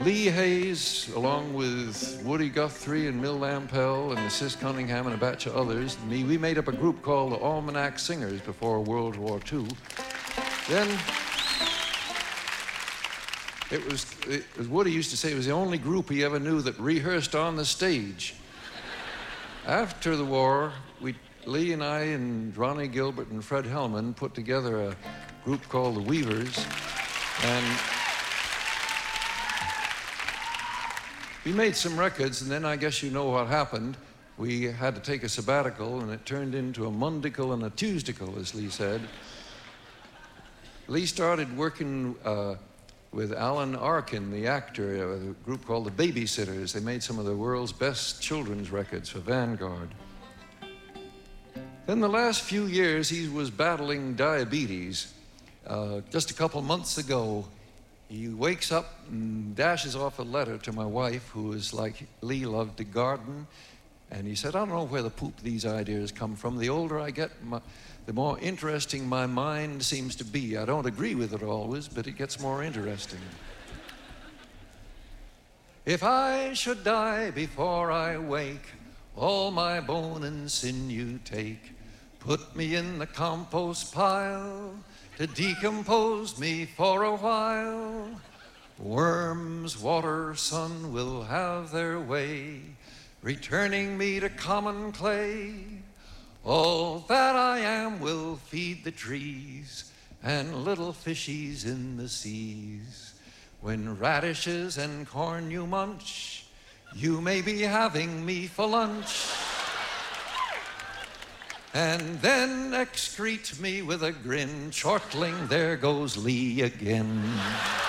Lee Hayes, along with Woody Guthrie and Mill Lampell and Sis Cunningham and a batch of others, and me, we made up a group called the Almanac Singers before World War II. Then it was Woody used to say, it was the only group he ever knew that rehearsed on the stage. After the war, Lee and I and Ronnie Gilbert and Fred Hellman put together a group called the Weavers, and we made some records, and then I guess you know what happened. We had to take a sabbatical, and it turned into a Mondical and a Tuesdical, as Lee said. Lee started working with Alan Arkin, the actor, of a group called the Babysitters. They made some of the world's best children's records for Vanguard. Then the last few years, he was battling diabetes. Just a couple months ago, he wakes up and dashes off a letter to my wife, who is like Lee, loved to garden. And he said, I don't know where the poop these ideas come from. The older I get, the more interesting my mind seems to be. I don't agree with it always, but it gets more interesting. If I should die before I wake, all my bone and sinew take, put me in the compost pile to decompose me for a while. Worms, water, sun will have their way, returning me to common clay. All that I am will feed the trees and little fishies in the seas. When radishes and corn you munch, you may be having me for lunch. And then excrete me with a grin, chortling, there goes Lee again.